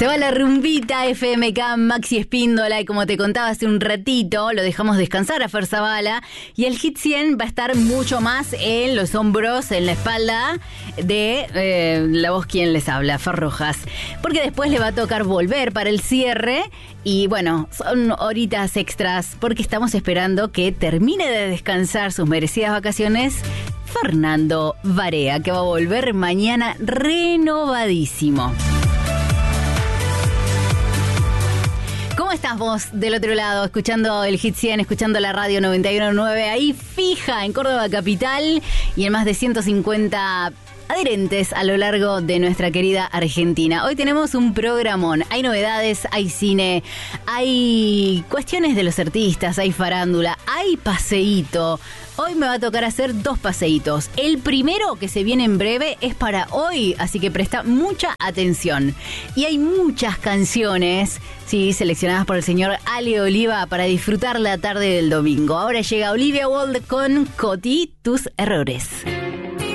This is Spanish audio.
Se va la rumbita FMK, Maxi Espíndola, y como te contaba hace un ratito, lo dejamos descansar a Fer Zavala, y el Hit 100 va a estar mucho más en los hombros, en la espalda de la voz quien les habla, Fer Rojas, porque después le va a tocar volver para el cierre, y bueno, son horitas extras, porque estamos esperando que termine de descansar sus merecidas vacaciones Fernando Barea, que va a volver mañana renovadísimo. ¿Cómo estás vos del otro lado, escuchando el Hit 100, escuchando la radio 91.9, ahí fija en Córdoba Capital y en más de 150 adherentes a lo largo de nuestra querida Argentina? Hoy tenemos un programón, hay novedades, hay cine, hay cuestiones de los artistas, hay farándula, hay paseíto. Hoy me va a tocar hacer 2 paseitos. El primero, que se viene en breve, es para hoy, así que presta mucha atención. Y hay muchas canciones, sí, seleccionadas por el señor Ale Oliva para disfrutar la tarde del domingo. Ahora llega Olivia Wilde con Coti, tus errores.